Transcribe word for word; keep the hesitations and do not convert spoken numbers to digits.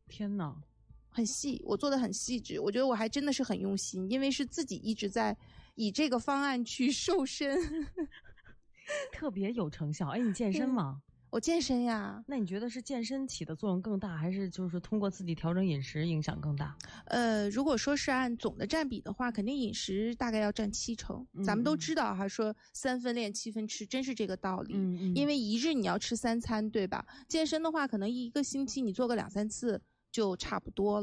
天哪， 很细，我做的很细致，我觉得我还真的是很用心，因为是自己一直在以这个方案去瘦身， 特别有成效。哎，你健身吗？ 我健身呀。 那你觉得是健身起的作用更大，还是就是通过自己调整饮食影响更大？ 呃，如果说是按总的占比的话，肯定饮食大概要占七成。嗯、咱们都知道哈，说三分练七分吃，真是这个道理。嗯嗯。因为一日你要吃三餐，对吧？健身的话，可能一个星期你做个两三次就差不多了。